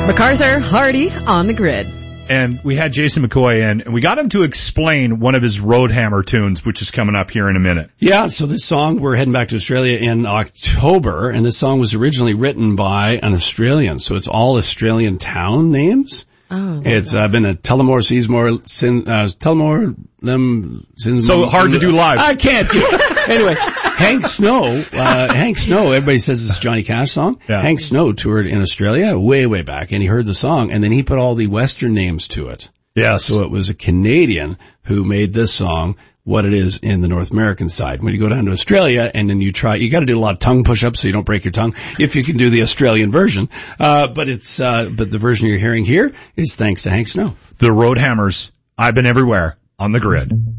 MacArthur Hardy on the Grid. And we had Jason McCoy in, and we got him to explain one of his Roadhammer tunes, which is coming up here in a minute. Yeah, so this song, we're heading back to Australia in October, and this song was originally written by an Australian, so it's all Australian town names. Oh, it's been a Tullamore, Seesmore, Tullamore, So hard to do live. I can't do it. Anyway, Hank Snow, everybody says it's a Johnny Cash song. Yeah. Hank Snow toured in Australia way, way back, and he heard the song, and then he put all the Western names to it. Yes. So it was a Canadian who made this song what it is in the North American side. When you go down to Australia and then you got to do a lot of tongue push-ups so you don't break your tongue, if you can do the Australian version. But the version you're hearing here is thanks to Hank Snow. The Roadhammers, I've Been Everywhere on the Grid.